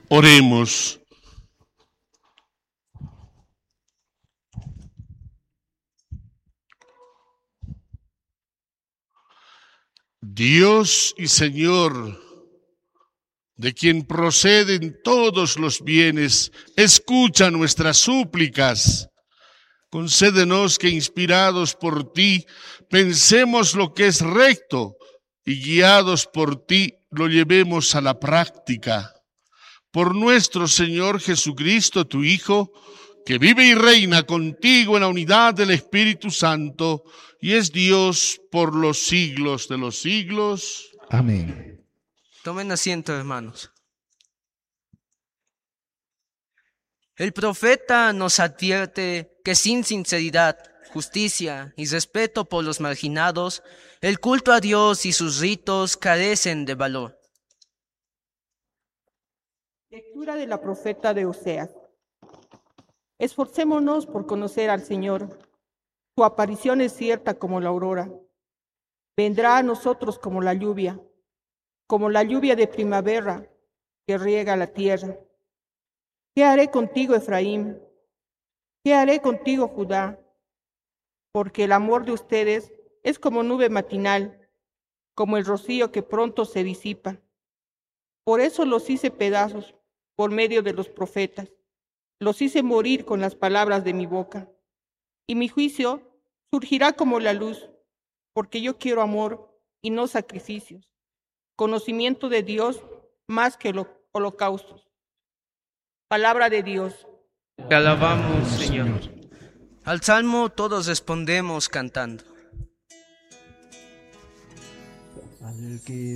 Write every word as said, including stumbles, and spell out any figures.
Oremos. Dios y Señor, de quien proceden todos los bienes, escucha nuestras súplicas. Concédenos que, inspirados por ti, pensemos lo que es recto y guiados por ti lo llevemos a la práctica. Por nuestro Señor Jesucristo, tu Hijo, que vive y reina contigo en la unidad del Espíritu Santo y es Dios por los siglos de los siglos. Amén. Tomen asiento, hermanos. El profeta nos advierte que sin sinceridad, justicia y respeto por los marginados, el culto a Dios y sus ritos carecen de valor. Lectura de la profeta de Oseas. Esforcémonos por conocer al Señor. Su aparición es cierta como la aurora. Vendrá a nosotros como la lluvia, como la lluvia de primavera que riega la tierra. ¿Qué haré contigo, Efraín? ¿Qué haré contigo, Judá? Porque el amor de ustedes es como nube matinal, como el rocío que pronto se disipa. Por eso los hice pedazos por medio de los profetas. Los hice morir con las palabras de mi boca. Y mi juicio surgirá como la luz, porque yo quiero amor y no sacrificios, conocimiento de Dios más que holocaustos. Palabra de Dios. Te alabamos, Señor. Al salmo todos respondemos cantando. Al que